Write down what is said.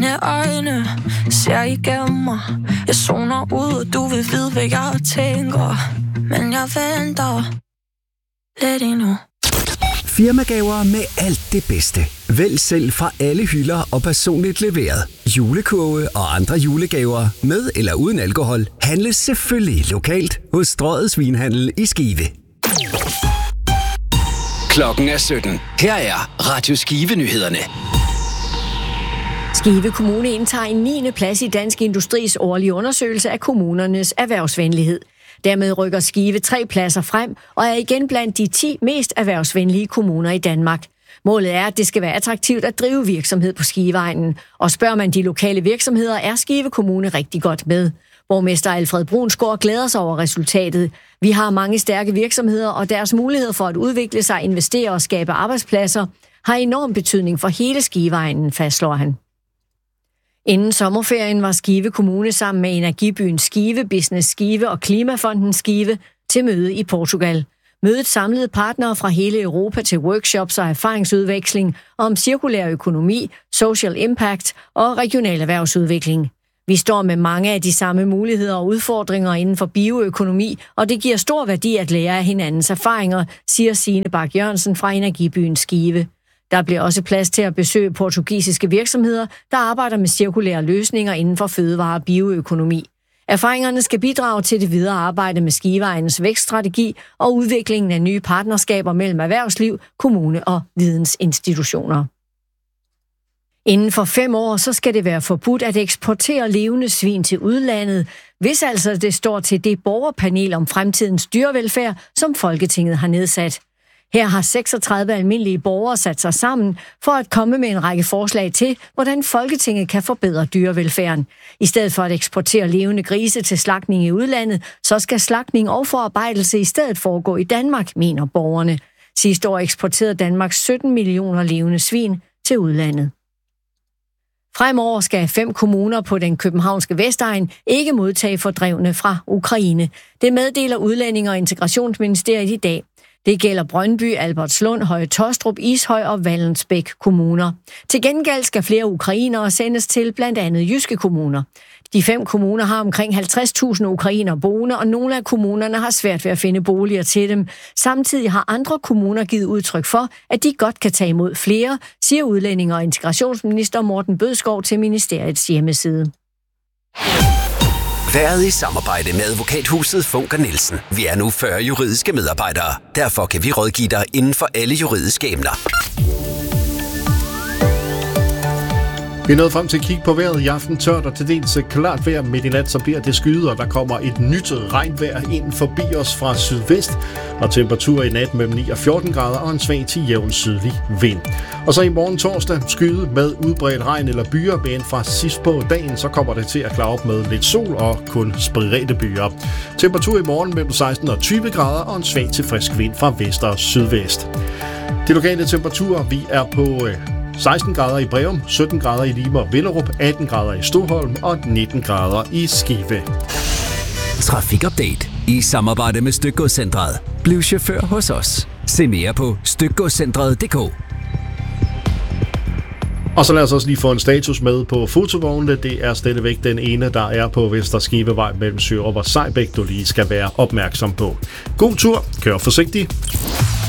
Dine øjne ser igennem mig. Jeg zoner ud, og du vil vide, hvad jeg tænker. Men jeg venter lidt endnu. Firmagaver med alt det bedste. Vælg selv fra alle hylder og personligt leveret. Julekurve og andre julegaver med eller uden alkohol handles selvfølgelig lokalt hos Strøget Svinhandel i Skive. Klokken er 17. Her er Radio Skive-nyhederne. Skive Kommune indtager en 9. plads i Dansk Industris årlige undersøgelse af kommunernes erhvervsvenlighed. Dermed rykker Skive 3 pladser frem og er igen blandt de 10 mest erhvervsvenlige kommuner i Danmark. Målet er, at det skal være attraktivt at drive virksomhed på Skiveegnen. Og spørger man de lokale virksomheder, er Skive Kommune rigtig godt med. Borgmester Alfred Brunsgaard glæder sig over resultatet. Vi har mange stærke virksomheder, og deres mulighed for at udvikle sig, investere og skabe arbejdspladser har enorm betydning for hele Skiveegnen, fastslår han. Inden sommerferien var Skive Kommune sammen med Energibyen Skive, Business Skive og Klimafonden Skive til møde i Portugal. Mødet samlede partnere fra hele Europa til workshops og erfaringsudveksling om cirkulær økonomi, social impact og regional erhvervsudvikling. Vi står med mange af de samme muligheder og udfordringer inden for bioøkonomi, og det giver stor værdi at lære af hinandens erfaringer, siger Signe Bak Jørgensen fra Energibyen Skive. Der bliver også plads til at besøge portugisiske virksomheder, der arbejder med cirkulære løsninger inden for fødevare- og bioøkonomi. Erfaringerne skal bidrage til det videre arbejde med Skiveegnens vækststrategi og udviklingen af nye partnerskaber mellem erhvervsliv, kommune og vidensinstitutioner. Inden for 5 år, så skal det være forbudt at eksportere levende svin til udlandet, hvis altså det står til det borgerpanel om fremtidens dyrevelfærd, som Folketinget har nedsat. Her har 36 almindelige borgere sat sig sammen for at komme med en række forslag til, hvordan Folketinget kan forbedre dyrevelfærden. I stedet for at eksportere levende grise til slagtning i udlandet, så skal slagtning og forarbejdelse i stedet foregå i Danmark, mener borgerne. Sidste år eksporterede Danmark 17 millioner levende svin til udlandet. Fremover skal 5 kommuner på den københavnske Vestegn ikke modtage fordrevne fra Ukraine. Det meddeler Udlændinge- og Integrationsministeriet i dag. Det gælder Brøndby, Albertslund, Høje Taastrup, Ishøj og Vallensbæk kommuner. Til gengæld skal flere ukrainere sendes til blandt andet jyske kommuner. De 5 kommuner har omkring 50.000 ukrainere boende, og nogle af kommunerne har svært ved at finde boliger til dem. Samtidig har andre kommuner givet udtryk for, at de godt kan tage imod flere, siger Udlændinge- og Integrationsminister Morten Bødskov til ministeriets hjemmeside. Været i samarbejde med advokathuset Funker Nielsen. Vi er nu 40 juridiske medarbejdere. Derfor kan vi rådgive dig inden for alle juridiske emner. Vi er nået frem til at kigge på vejret i aften. Tørt og til dels klart vejr. Midt i nat så bliver det skyet, og der kommer et nyt regnvejr ind forbi os fra sydvest. Og temperatur i nat mellem 9 og 14 grader og en svag til jævn sydlig vind. Og så i morgen torsdag skyet med udbredt regn eller byer, men fra sidst på dagen så kommer det til at klare op med lidt sol og kun spredte byer. Temperatur i morgen mellem 16 og 20 grader og en svag til frisk vind fra vest og sydvest. De lokale temperaturer, vi er på 16 grader i Breum, 17 grader i Lima og Villerup, 18 grader i Stoholm og 19 grader i Skive. Trafikupdate i samarbejde med Stykgodscentret. Bliv chauffør hos os. Se mere på stykgodscentret.dk. Og så lad os også lige få en status med på fotovognene. Det er stadigvæk den ene, der er på Vester Skivevej mellem Sørup og Sejbæk, du lige skal være opmærksom på. God tur, kør forsigtigt.